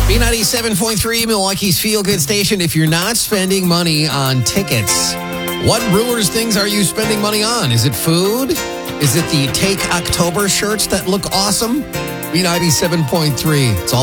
B97.3, Milwaukee's feel-good station. If you're not spending money on tickets, what Brewers things are you spending money on? Is it food? Is it the Take October shirts that look awesome? B97.3. It's all